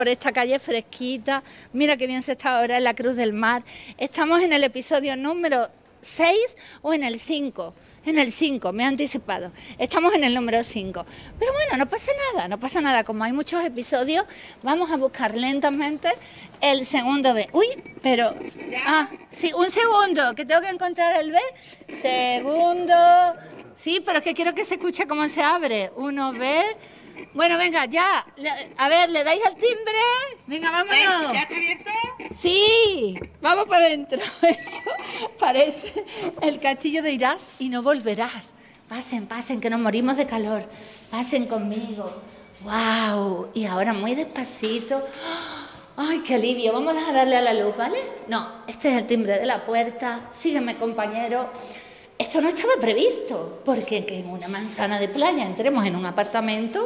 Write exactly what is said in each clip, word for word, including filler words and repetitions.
por esta calle fresquita. Mira qué bien se está ahora en la Cruz del Mar. Estamos en el episodio número seis o en el cinco. En el cinco, me he anticipado. Estamos en el número cinco. Pero bueno, no pasa nada, no pasa nada. Como hay muchos episodios, vamos a buscar lentamente el segundo B. Uy, pero... Ah, sí, un segundo, que tengo que encontrar el B. Segundo... Sí, pero es que quiero que se escuche cómo se abre. Uno B... Bueno, venga, ya. A ver, ¿le dais al timbre? Venga, vámonos. ¿Ya te abierto? Sí, vamos para adentro. Esto parece el castillo de irás y no volverás. Pasen, pasen, que nos morimos de calor. Pasen conmigo. ¡Wow! Y ahora muy despacito. ¡Ay, qué alivio! Vamos a darle a la luz, ¿vale? No, este es el timbre de la puerta. Sígueme, compañero. Esto no estaba previsto, porque que en una manzana de playa entremos en un apartamento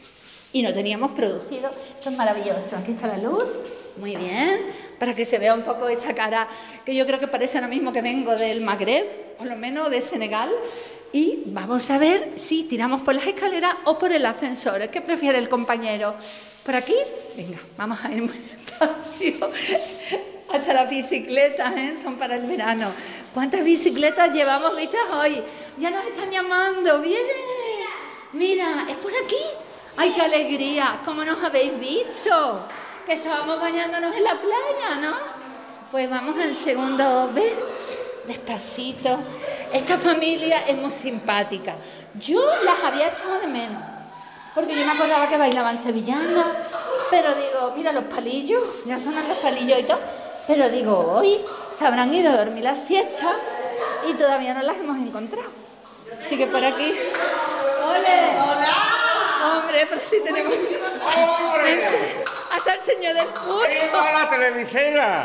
y no teníamos producido. Esto es maravilloso. Aquí está la luz. Muy bien. Para que se vea un poco esta cara, que yo creo que parece ahora mismo que vengo del Magreb, por lo menos de Senegal. Y vamos a ver si tiramos por las escaleras o por el ascensor. ¿Qué prefiere el compañero? ¿Por aquí? Venga, vamos a ir muy despacio. Hasta las bicicletas, ¿eh? Son para el verano. ¿Cuántas bicicletas llevamos vistas hoy? Ya nos están llamando. ¡Viene! Mira, ¿es por aquí? ¡Ay, qué alegría! ¿Cómo nos habéis visto? Que estábamos bañándonos en la playa, ¿no? Pues vamos al segundo B. Despacito. Esta familia es muy simpática. Yo las había echado de menos, porque yo me acordaba que bailaban sevillanas. Pero digo, mira los palillos, ya sonan los palillos y todo. Pero digo, hoy se habrán ido a dormir la siesta y todavía no las hemos encontrado. Así que por aquí... ¡Ole! ¡Hola! Hombre, pero sí tenemos... ¡Hombre! Hasta el señor del fútbol. ¡Viva la televisera!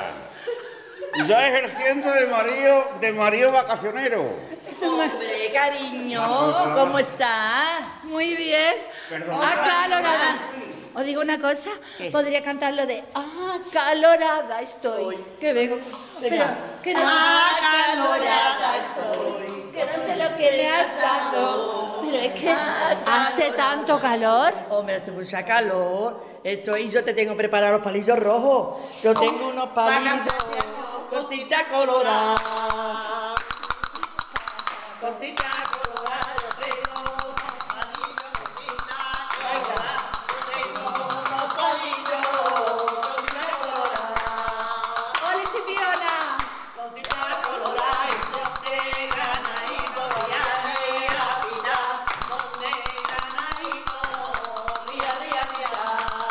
Y yo ejerciendo de marido, de marido vacacionero. Hombre, cariño, ¿cómo estás? Muy bien. Perdón. Acalorada. Os digo una cosa, ¿Qué? podría cantarlo de acalorada estoy. Que vengo. Pero que no, Acalorada estoy. que no sé lo que me has dado. Pero es que hace tanto calor. Hombre, hace mucha calor. Estoy, yo te tengo preparados los palillos rojos. Yo tengo unos palillos, cosita colorada. Cosita colorada, yo tengo unos palillos, cosita colorada. Yo tengo unos palillos, cosita colorada. ¡Hola, Chipiona! Cosita colorada, y donde granadito, día, día, vida. Donde granadito, día, día, vida.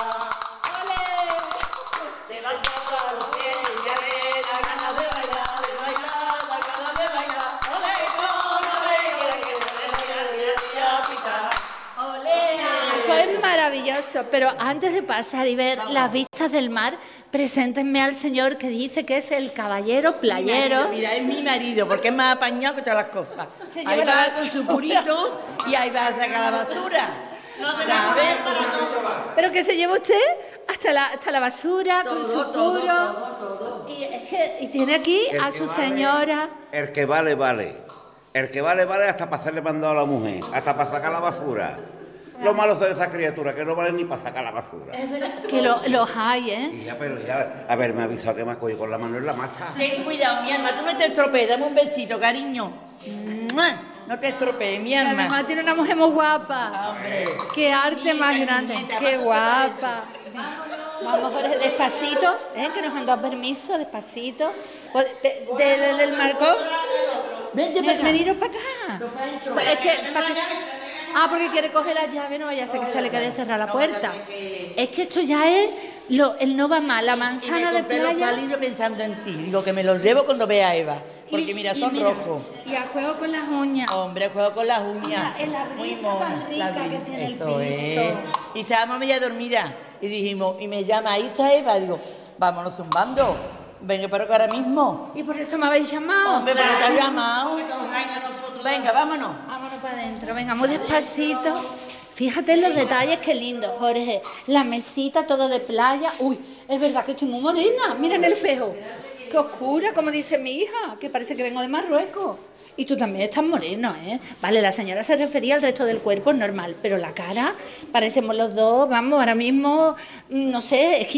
Te van todos los pies y ya ves la gana de bailar, de bailar, la gana de bailar. Ole, con ole, que ole, día, día, día, pita. Ole. Esto es maravilloso, pero antes de pasar y ver las vistas del mar, preséntenme al señor que dice que es el caballero playero. Mira, es mi marido, porque es más apañado que todas las cosas. Se Ahí lleva la va con basura. su purito y ahí va a sacar la basura. ¿Sabes? Pero que se lleva usted hasta la, hasta la basura con Todo, su todo, puro. todo, todo. Y es que y tiene aquí El a que su vale, señora. El que vale, vale. El que vale, vale hasta para hacerle mandado a la mujer, hasta para sacar la basura. Lo malo de esa criatura, que no vale ni para sacar la basura. Es verdad que lo- los hay, ¿eh? Y ya, pero ya, a ver, me ha avisado que me ha cogido con la mano en la masa. Ten cuidado, mi alma, tú no te estropees, dame un besito, cariño. ¡Mua! No te estropees, mi Y alma. además tiene una mujer muy guapa. Hombre. Qué arte Mira, más niñita, grande. vamos Qué a guapa. Vamos por el despacito, ¿eh? Que nos han dado permiso, despacito. Pues, de- de- de- del marco. Vente para acá. Veniros para acá. Es que, para que- Ah, porque quiere coger la llave, no vaya a ser que se le quede cerrar la puerta. Es que esto ya es lo, el no va mal, la Y me manzana de compré los playa. palillos pensando en ti. Digo que me los llevo cuando vea a Eva. Porque Y- mira, y son mira, rojos. Y a juego con las uñas. Hombre, juego con las uñas. En la Muy brisa mona, tan rica la que brisa, tiene el eso piso. es. Y estábamos media dormida. Y dijimos, y me llama, ahí está Eva. Digo, vámonos zumbando. Venga, pero que ahora mismo. Y por eso me habéis llamado. Hombre, pero te has llamado. Venga, vámonos. Vámonos para adentro, venga, muy despacito. Fíjate en los detalles, qué lindo, Jorge. La mesita, todo de playa. Uy, es verdad que estoy muy morena. Mira en el espejo. qué oscura, como dice mi hija, que parece que vengo de Marruecos. Y tú también estás moreno, ¿eh? Vale, la señora se refería al resto del cuerpo, es normal, pero la cara, parecemos los dos, vamos, ahora mismo, no sé, es que